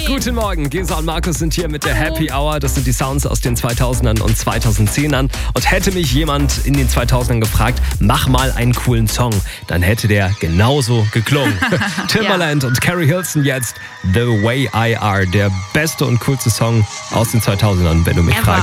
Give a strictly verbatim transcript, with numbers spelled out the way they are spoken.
Guten Morgen, Gesa und Markus sind hier mit der Happy Hour. Das sind die Sounds aus den zweitausendern und zweitausendzehnern. Und hätte mich jemand in den zweitausendern gefragt, mach mal einen coolen Song, dann hätte der genauso geklungen. Timbaland ja. und Carrie Hilson jetzt The Way I Are. Der beste und coolste Song aus den zweitausendern, wenn du mich Ever. fragst.